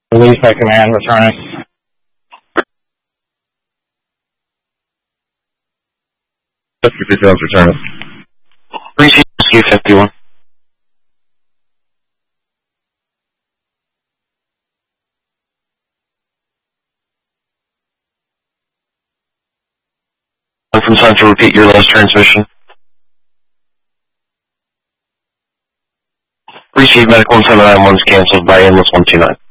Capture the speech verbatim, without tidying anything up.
Release by command, returning. Rescue details returning. Receive Rescue fifty-one. From Central, repeat your last transmission. Receive Medical one seven nine one is canceled by Endless one two nine.